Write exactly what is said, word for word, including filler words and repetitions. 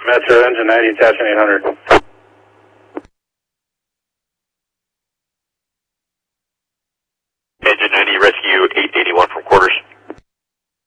Metro, engine ninety, attachment eight hundred. Engine ninety, rescue eight eighty-one.